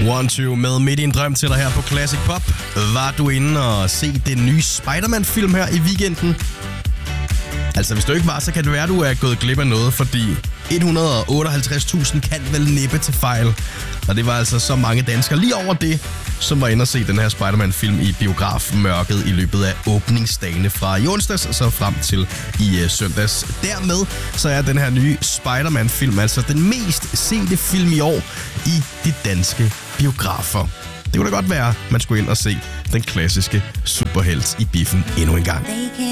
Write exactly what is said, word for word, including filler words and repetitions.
One Two med Midt i en drøm til dig her på Classic Pop. Var du inde og se den nye Spider-Man-film her i weekenden? Altså, hvis du ikke var, så kan det være, at du er gået glip af noget, fordi et hundrede og otteoghalvtreds tusind kan vel næppe til fejl. Og det var altså så mange danskere lige over det, som var inde og se den her Spider-Man-film i biografmørket i løbet af åbningsdagene fra i onsdags og så frem til i uh, søndags. Dermed så er den her nye Spider-Man-film altså den mest sete film i år i de danske biografer. Det kunne da godt være, man skulle ind og se den klassiske superhelt i biffen endnu en gang.